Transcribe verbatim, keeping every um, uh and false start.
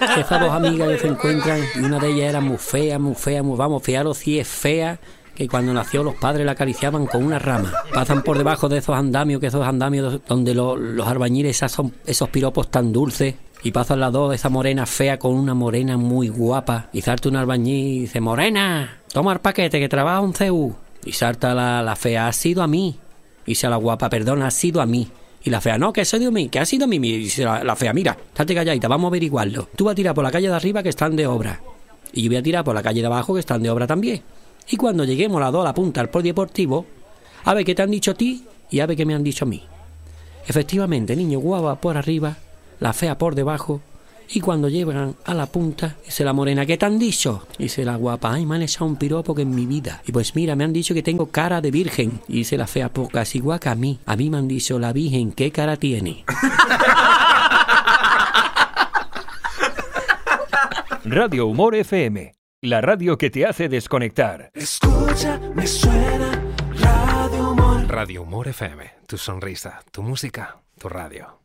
Esas dos amigas que se encuentran, y una de ellas era muy fea, muy fea, muy, vamos, fijaros si es fea, que cuando nació los padres la acariciaban con una rama. Pasan por debajo de esos andamios, que esos andamios donde los, los albañiles son esos piropos tan dulces, y pasan las dos, esa morena fea con una morena muy guapa, y salta un albañil y dice: morena, toma el paquete que trabaja un C U. Y salta la, la fea: ha sido a mí. Y dice la guapa: perdona, ha sido a mí. Y la fea: no, que ha sido a mí, que ha sido a mí. Y dice la, la fea: mira, estate calladita, vamos a averiguarlo. Tú vas a tirar por la calle de arriba, que están de obra, y yo voy a tirar por la calle de abajo, que están de obra también. Y cuando lleguemos las dos a la punta del polideportivo, a ver qué te han dicho a ti y a ver qué me han dicho a mí. Efectivamente, niño, guapa por arriba, la fea por debajo. Y cuando llegan a la punta, dice la morena: ¿qué te han dicho? Dice la guapa: ay, me han echado un piropo que en mi vida. Y pues mira, me han dicho que tengo cara de virgen. Y dice la fea: pues casi igual que a mí. A mí me han dicho la virgen, ¿qué cara tiene? Radio Humor F M, la radio que te hace desconectar. Escucha, me suena Radio Humor. Radio Humor F M, tu sonrisa, tu música, tu radio.